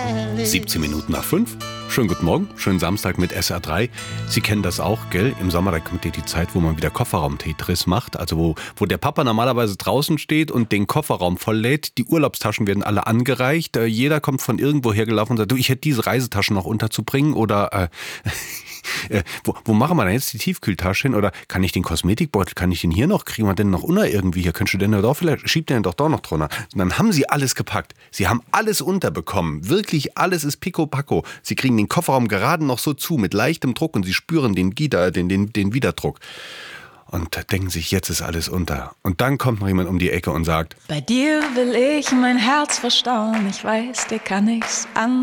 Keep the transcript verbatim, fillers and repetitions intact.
siebzehn Minuten nach fünf. Schönen guten Morgen, schönen Samstag mit S R drei. Sie kennen das auch, gell? Im Sommer, da kommt ja die Zeit, wo man wieder Kofferraum-Tetris macht. Also wo, wo der Papa normalerweise draußen steht und den Kofferraum volllädt. Die Urlaubstaschen werden alle angereicht. Äh, jeder kommt von irgendwo hergelaufen und sagt, du, ich hätte diese Reisetaschen noch unterzubringen. Oder äh, äh, wo, wo machen wir denn jetzt die Tiefkühltasche hin? Oder kann ich den Kosmetikbeutel, kann ich den hier noch? Kriegen wir den noch unter irgendwie? Hier könntest du den doch vielleicht, schiebt den doch doch noch drunter. Und dann haben sie alles gepackt. Sie haben alles unterbekommen. Wirklich alles ist Pico-Paco. Sie kriegen den Kofferraum gerade noch so zu, mit leichtem Druck, und sie spüren den Gider, den, den, den Widerdruck. Und denken sich, jetzt ist alles unter. Und dann kommt noch jemand um die Ecke und sagt: Bei dir will ich mein Herz verstauen, ich weiß, dir kann ich's an.